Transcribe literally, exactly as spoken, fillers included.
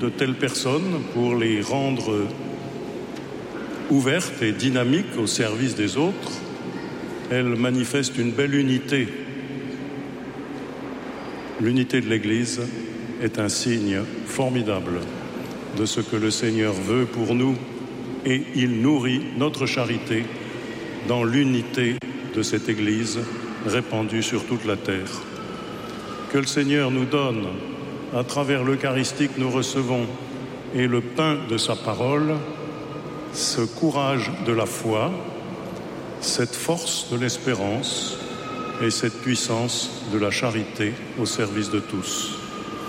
de telles personnes pour les rendre ouvertes et dynamiques au service des autres. Elles manifestent une belle unité. L'unité de l'Église est un signe formidable de ce que le Seigneur veut pour nous et il nourrit notre charité dans l'unité de cette Église répandue sur toute la terre. Que le Seigneur nous donne, à travers l'Eucharistie que nous recevons et le pain de sa parole, ce courage de la foi, cette force de l'espérance et cette puissance de la charité au service de tous.